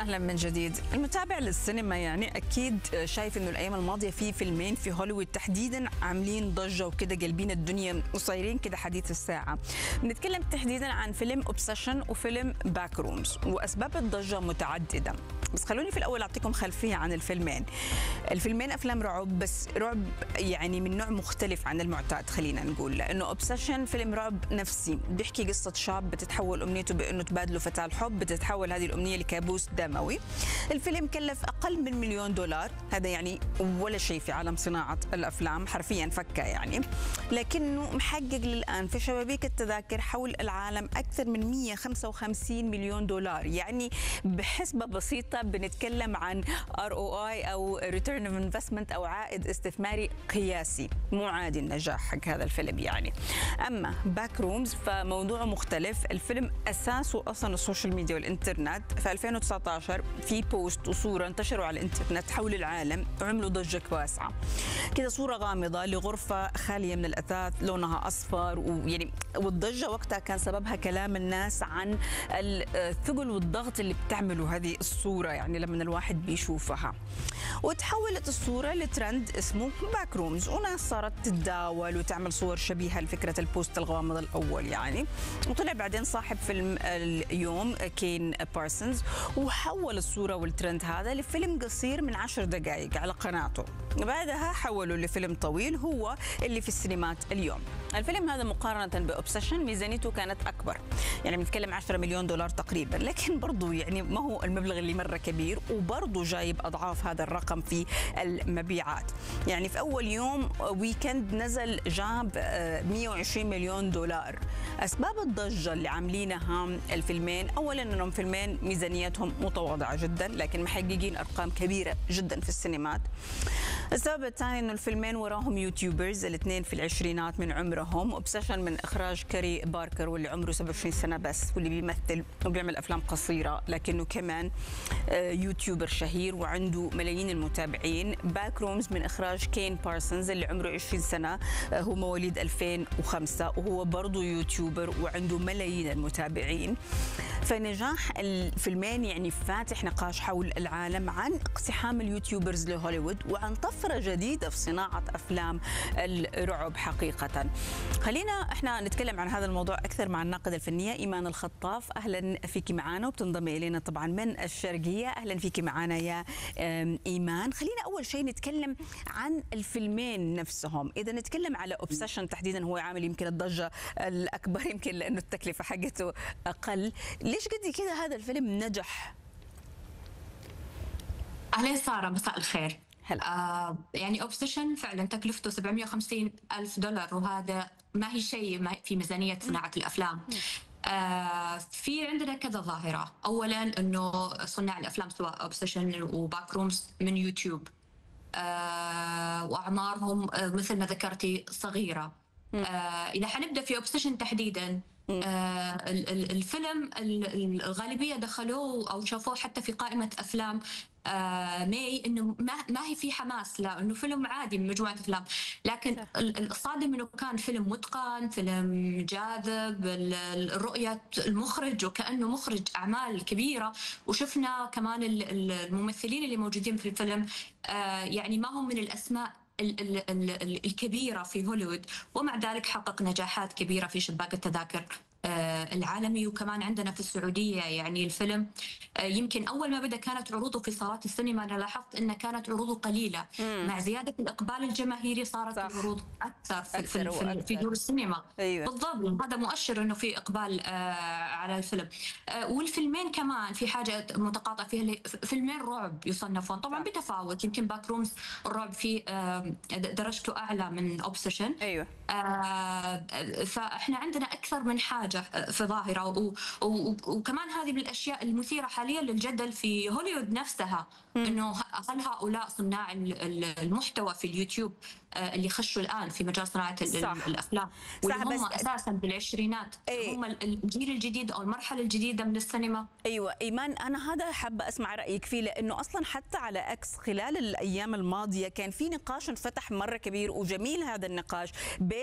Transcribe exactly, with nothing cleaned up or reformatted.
اهلا من جديد. المتابع للسينما يعني اكيد شايف انه الايام الماضيه في فيلمين في هوليوود تحديدا عاملين ضجه وكده قلبين الدنيا وصايرين كده حديث الساعه. بنتكلم تحديدا عن فيلم اوبسيشن وفيلم باك رومز، واسباب الضجه متعدده، بس خلوني في الاول اعطيكم خلفيه عن الفيلمين. الفيلمين افلام رعب، بس رعب يعني من نوع مختلف عن المعتاد خلينا نقول، لانه اوبسيشن فيلم رعب نفسي بيحكي قصه شاب بتتحول امنيته بانه تبادله فتاه الحب، بتتحول هذه الامنيه لكابوس دموي. الفيلم كلف اقل من مليون دولار، هذا يعني ولا شيء في عالم صناعه الافلام، حرفيا فكه يعني، لكنه محقق للان في شبابيك التذاكر حول العالم اكثر من مئة وخمسة وخمسين مليون دولار، يعني بحسبه بسيطه بنتكلم عن ار او اي او ريتيرن اوف انفستمنت او عائد استثماري قياسي، مو عادي النجاح حق هذا الفيلم يعني. اما باك رومز فموضوع مختلف، الفيلم اساسه اصلا السوشيال ميديا والانترنت. في ألفين وتسعة عشر في بوست وصوره انتشروا على الانترنت حول العالم وعملوا ضجه واسعه. كذا صوره غامضه لغرفه خاليه من الاثاث لونها اصفر، ويعني والضجه وقتها كان سببها كلام الناس عن الثقل والضغط اللي بتعمله هذه الصوره يعني لما الواحد بيشوفها. وتحولت الصوره لترند اسمه باك رومز، وناس صارت تتداول وتعمل صور شبيهه لفكره البوست الغامض الاول يعني. وطلع بعدين صاحب فيلم اليوم كين بارسونز وحول الصوره والترند هذا لفيلم قصير من عشر دقائق على قناته، بعدها حولوا لفيلم طويل هو اللي في السينمات اليوم. الفيلم هذا مقارنه باوبسيشن ميزانيته كانت اكبر، يعني بنتكلم عشرة مليون دولار تقريبا، لكن برضه يعني ما هو المبلغ اللي مره كبير، وبرضه جايب اضعاف هذا الرقم في المبيعات. يعني في اول يوم ويكند نزل جاب مئة وعشرين مليون دولار. اسباب الضجه اللي عاملينها الفيلمين، اولا انهم فيلمين ميزانيتهم متواضعه جدا لكن محققين ارقام كبيره جدا في السينمات. السبب الثاني انه الفيلمين وراهم يوتيوبرز الاثنين في العشرينات من عمرهم. اوبسيشن من اخراج كاري باركر واللي عمره سبعة وعشرين سنه بس، واللي بيمثل وبيعمل افلام قصيره لكنه كمان يوتيوبر شهير وعنده ملايين المتابعين. باك رومز من اخراج كين بارسونز اللي عمره عشرين سنه، هو مواليد ألفين وخمسة وهو برضه يوتيوبر وعنده ملايين المتابعين. فنجاح الفيلمين يعني فاتح نقاش حول العالم عن اقتحام اليوتيوبرز لهوليوود وعن طفرة جديدة في صناعة أفلام الرعب حقيقة. خلينا احنا نتكلم عن هذا الموضوع أكثر مع الناقدة الفنية إيمان الخطاف. أهلا فيكي معنا، وبتنضمي إلينا طبعا من الشرقية. أهلا فيكي معنا يا إيمان. خلينا أول شيء نتكلم عن الفيلمين نفسهم. إذا نتكلم على أوبسيشن تحديدا، هو عامل يمكن الضجة الأكبر يمكن لأنه التكلفة حقته أقل. ليش قد كذا هذا الفيلم نجح؟ أهلا سارة، مساء الخير. هلا. آه يعني اوبسيشن فعلا تكلفته سبعمئة وخمسين ألف دولار، وهذا ما هي شيء في ميزانية صناعة الأفلام. آه في عندنا كذا ظاهرة. أولا أنه صناع الأفلام سواء اوبسيشن وباك رومز من يوتيوب، آه وأعمارهم آه مثل ما ذكرتي صغيرة. آه إذا حنبدأ في اوبسيشن تحديدا، آه الفيلم الغالبية دخلوه أو شافوه حتى في قائمة أفلام آه ماي، انه ما, ما هي في حماس، لانه فيلم عادي من مجموعه افلام، لكن الصادم انه كان فيلم متقن، فيلم جاذب، الرؤيه المخرج وكانه مخرج اعمال كبيره، وشفنا كمان الممثلين اللي موجودين في الفيلم آه يعني ما هم من الاسماء الكبيره في هوليوود، ومع ذلك حقق نجاحات كبيره في شباك التذاكر العالمي. وكمان عندنا في السعودية يعني الفيلم يمكن أول ما بدأ كانت عروضه في صالات السينما، أنا لاحظت أن كانت عروضه قليلة. مم. مع زيادة الإقبال الجماهيري صارت صح. العروض أكثر في, أكثر في, في دور السينما. أيوة. بالضبط، هذا مؤشر أنه في إقبال آه على الفيلم. آه والفيلمين كمان في حاجة متقاطعة فيها، فيلمين رعب يصنفون طبعا صح. بتفاوت. يمكن باك رومز الرعب فيه آه درجته أعلى من أوبسيشن. أيوة. آه فإحنا عندنا أكثر من حاجة في ظاهرة، و... و... وكمان هذه من الأشياء المثيرة حاليا للجدل في هوليوود نفسها. م. إنه هل هؤلاء صناع المحتوى في اليوتيوب اللي خشوا الآن في مجال صناعة الأفلام واللي هم أساسا بالعشرينات أي. هم الجيل الجديد أو المرحلة الجديدة من السينما. أيوة إيمان، أنا هذا حابة أسمع رأيك فيه، لأنه أصلا حتى على أكس خلال الأيام الماضية كان في نقاش انفتح مرة كبير وجميل هذا النقاش بين